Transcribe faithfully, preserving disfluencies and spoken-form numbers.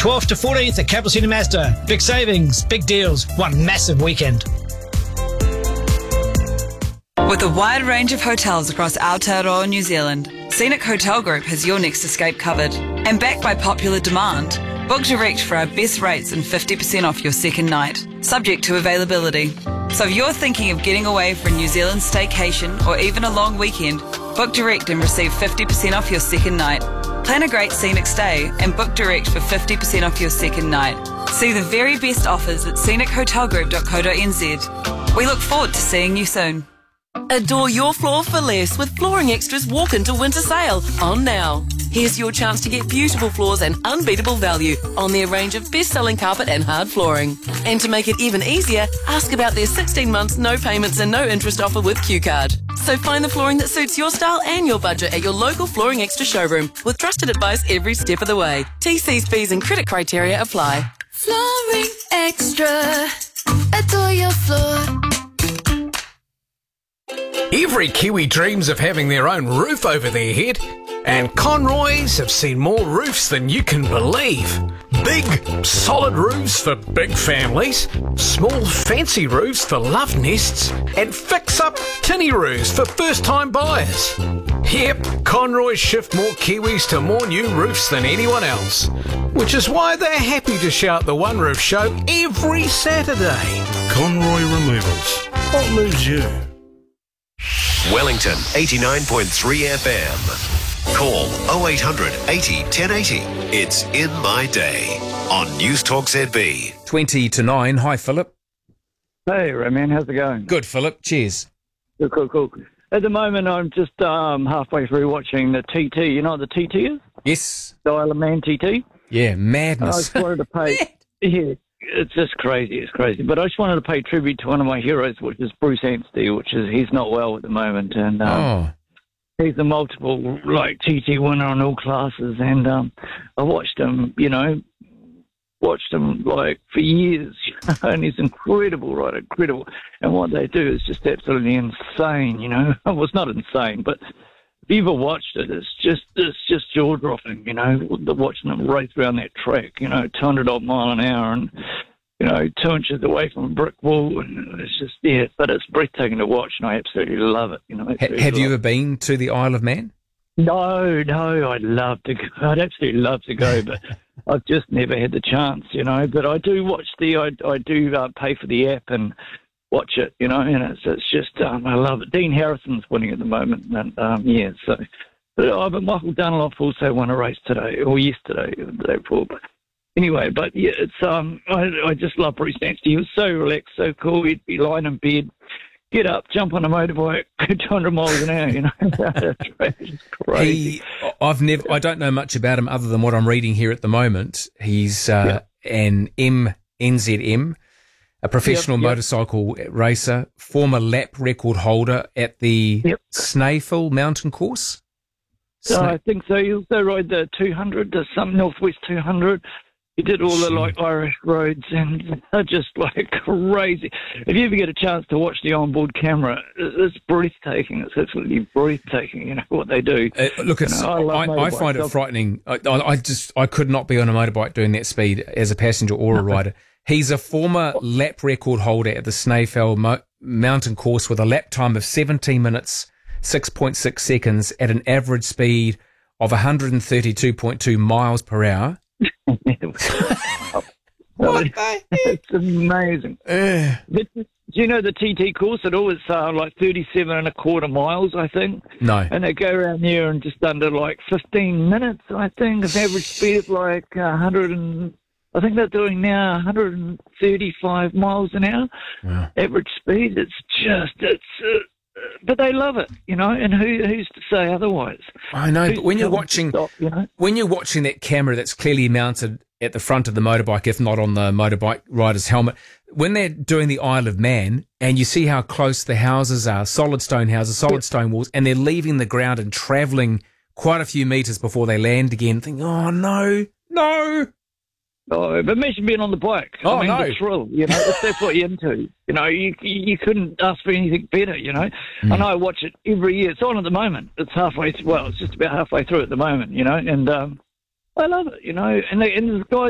twelfth to fourteenth at Capital City Mazda. Big savings, big deals, one massive weekend. With a wide range of hotels across Aotearoa, New Zealand, Scenic Hotel Group has your next escape covered. And backed by popular demand, book direct for our best rates and fifty percent off your second night, subject to availability. So if you're thinking of getting away for a New Zealand staycation or even a long weekend, book direct and receive fifty percent off your second night. Plan a great scenic stay and book direct for fifty percent off your second night. See the very best offers at scenic hotel group dot co dot n z. We look forward to seeing you soon. Adore your floor for less with Flooring Extra's Walk Into Winter Sale on now. Here's your chance to get beautiful floors and unbeatable value on their range of best-selling carpet and hard flooring. And to make it even easier, ask about their sixteen months no payments and no interest offer with Q Card. So find the flooring that suits your style and your budget at your local Flooring Extra showroom with trusted advice every step of the way. T Cs, fees and credit criteria apply. Flooring Extra. Adore your floor. Every Kiwi dreams of having their own roof over their head, and Conroy's have seen more roofs than you can believe. Big, solid roofs for big families, small, fancy roofs for love nests, and fix-up tinny roofs for first-time buyers. Yep, Conroy's shift more Kiwis to more new roofs than anyone else, which is why they're happy to shout the One Roof Show every Saturday. Conroy Removals. What moves you? Wellington eighty-nine point three F M. Call oh eight hundred eighty ten eighty. It's In My Day on News Talk Z B. twenty to nine. Hi, Philip. Hey, Rayman. How's it going? Good, Philip. Cheers. Cool, cool, cool. At the moment, I'm just um, halfway through watching the T T. You know what the T T is? Yes. The Isle of Man T T? Yeah, madness. I just wanted to pay... yeah, it's just crazy. It's crazy. But I just wanted to pay tribute to one of my heroes, which is Bruce Anstey, which is... He's not well at the moment. And um, oh. He's a multiple, like, T T winner in all classes. And um, I watched him, you know... watched him like for years, you know, and he's incredible, right? Incredible. And what they do is just absolutely insane, you know. Well, it's not insane, but if you ever watched it, it's just it's just jaw dropping, you know. Watching him race around that track, you know, two hundred odd mile an hour, and you know, two inches away from a brick wall, and it's just yeah, but it's breathtaking to watch, and I absolutely love it, you know. Ha- have you ever been to the Isle of Man? No, no, I'd love to go. I'd absolutely love to go, but I've just never had the chance, you know. But I do watch the, I, I do uh, pay for the app and watch it, you know, and it's, it's just, um, I love it. Dean Harrison's winning at the moment, and um, yeah, so. But, uh, but Michael Dunlop also won a race today, or yesterday, or the day before. But anyway, but yeah, it's, um, I, I just love Bruce Anstey. He was so relaxed, so cool. He'd be lying in bed. Get up, jump on a motorbike, go two hundred miles an hour, you know. It's crazy. He, I've never, I don't know much about him other than what I'm reading here at the moment. He's uh, yep. an M N Z M, a professional yep, yep. motorcycle racer, former lap record holder at the yep. Snaefell mountain course. So Sna- I think so. He also rode the two hundred, the some Northwest two hundred. He did all the, like, Irish roads, and they're just, like, crazy. If you ever get a chance to watch the onboard camera, it's breathtaking. It's absolutely breathtaking, you know, what they do. Uh, look, it's, you know, I, I, I find it frightening. I, I just, I could not be on a motorbike doing that speed as a passenger or a rider. He's a former lap record holder at the Snaefell Mo- mountain course with a lap time of seventeen minutes, six point six seconds at an average speed of one hundred thirty-two point two miles per hour. What it's amazing. Uh, but, do you know the T T course at all? It's uh, like thirty-seven and a quarter miles, I think. No. And they go around there in just under like fifteen minutes, I think. The average speed is like one hundred and I think they're doing now one hundred thirty-five miles an hour. Wow. Average speed. It's just it's. Uh, But they love it, you know, and who, who's to say otherwise? I know, who's but when you're watching, stop, you know? when you're watching that camera that's clearly mounted at the front of the motorbike, if not on the motorbike rider's helmet, when they're doing the Isle of Man, and you see how close the houses are, solid stone houses, solid yep. stone walls, and they're leaving the ground and travelling quite a few metres before they land again, think, oh no, no. Oh, but imagine being on the bike. Oh, I mean, no. the thrill, you know, if that's what you're into. You know, you you couldn't ask for anything better, you know. Mm. And I watch it every year. It's on at the moment. It's halfway, th- well, it's just about halfway through at the moment, you know, and um, I love it, you know. And, they, and the guys